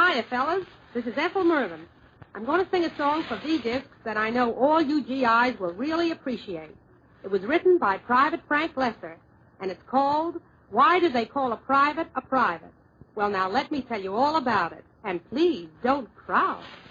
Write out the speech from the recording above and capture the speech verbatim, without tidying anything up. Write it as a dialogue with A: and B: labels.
A: Hiya, fellas. This is Ethel Mervyn. I'm going to sing a song for V-Discs that I know all you G Is will really appreciate. It was written by Private Frank Lesser, and it's called Why Do They Call a Private a Private? Well, now, let me tell you all about it. And please don't crowd.